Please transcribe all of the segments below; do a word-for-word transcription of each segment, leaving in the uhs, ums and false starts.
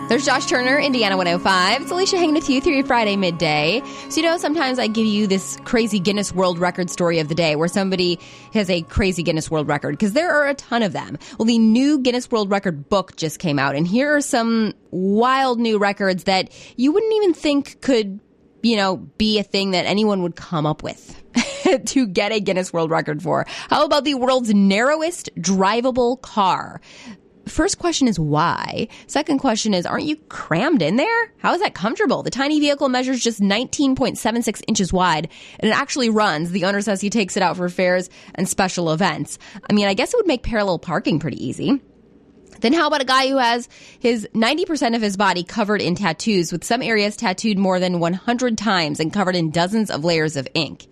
There's Josh Turner, Indiana one oh five. It's Alicia hanging with you through your Friday midday. So, you know, sometimes I give you this crazy Guinness World Record story of the day where somebody has a crazy Guinness World Record, because there are a ton of them. Well, the new Guinness World Record book just came out, and here are some wild new records that you wouldn't even think could, you know, be a thing that anyone would come up with to get a Guinness World Record for. How about the world's narrowest drivable car? First question is why? Second question is, aren't you crammed in there? How is that comfortable? The tiny vehicle measures just nineteen point seven six inches wide, and it actually runs. The owner says he takes it out for fairs and special events. I mean, I guess it would make parallel parking pretty easy. Then how about a guy who has his ninety percent of his body covered in tattoos, with some areas tattooed more than one hundred times and covered in dozens of layers of ink?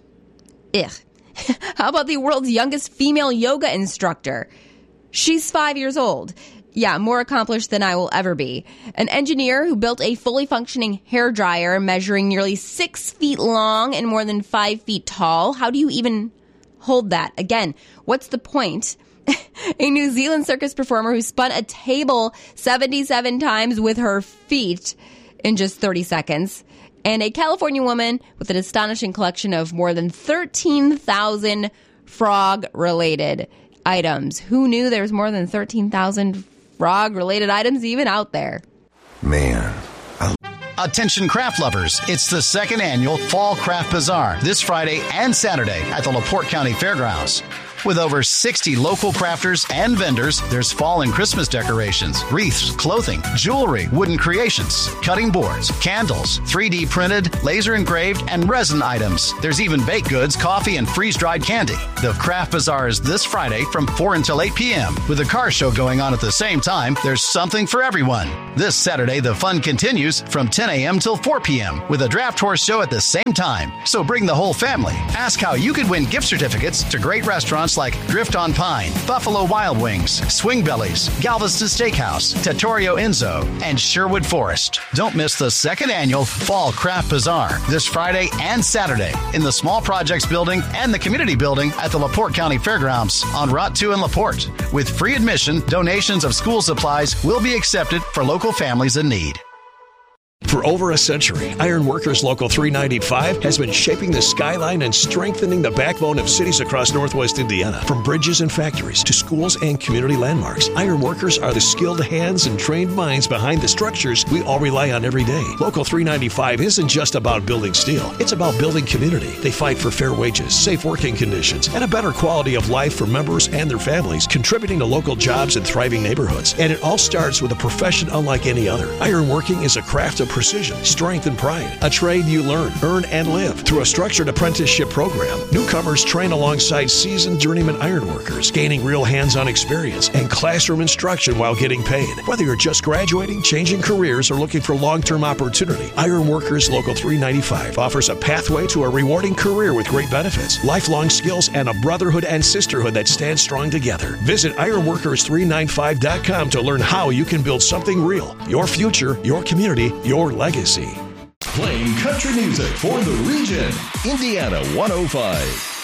Ugh. How about the world's youngest female yoga instructor? She's five years old. Yeah, more accomplished than I will ever be. An engineer who built a fully functioning hairdryer measuring nearly six feet long and more than five feet tall. How do you even hold that? Again, what's the point? A New Zealand circus performer who spun a table seventy-seven times with her feet in just thirty seconds. And a California woman with an astonishing collection of more than thirteen thousand frog-related items. Who knew there was more than thirteen thousand frog-related items even out there? Man. Attention craft lovers, it's the second annual Fall Craft Bazaar this Friday and Saturday at the LaPorte County Fairgrounds. With over sixty local crafters and vendors, there's fall and Christmas decorations, wreaths, clothing, jewelry, wooden creations, cutting boards, candles, three D printed, laser engraved, and resin items. There's even baked goods, coffee, and freeze-dried candy. The Craft Bazaar is this Friday from four until eight p.m. With a car show going on at the same time, there's something for everyone. This Saturday, the fun continues from ten a.m. till four p.m. with a draft horse show at the same time. So bring the whole family. Ask how you could win gift certificates to great restaurants like Drift on Pine, Buffalo Wild Wings, Swing Bellies, Galveston Steakhouse, Trattoria Enzo, and Sherwood Forest. Don't miss the second annual Fall Craft Bazaar this Friday and Saturday in the Small Projects Building and the Community Building at the LaPorte County Fairgrounds on Route two in LaPorte. With free admission, donations of school supplies will be accepted for local families in need. For over a century, Iron Workers Local three ninety-five has been shaping the skyline and strengthening the backbone of cities across Northwest Indiana. From bridges and factories to schools and community landmarks, Iron Workers are the skilled hands and trained minds behind the structures we all rely on every day. Local three ninety-five isn't just about building steel. It's about building community. They fight for fair wages, safe working conditions, and a better quality of life for members and their families, contributing to local jobs and thriving neighborhoods. And it all starts with a profession unlike any other. Ironworking is a craft of precision, strength, and pride. A trade you learn, earn, and live through a structured apprenticeship program. Newcomers train alongside seasoned journeyman ironworkers, gaining real hands-on experience and classroom instruction while getting paid. Whether you're just graduating, changing careers, or looking for long-term opportunity, Ironworkers Local three ninety-five offers a pathway to a rewarding career with great benefits, lifelong skills, and a brotherhood and sisterhood that stand strong together. Visit ironworkers three ninety-five dot com to learn how you can build something real. Your future, your community, your legacy. Playing country music for the region. Indiana one oh five.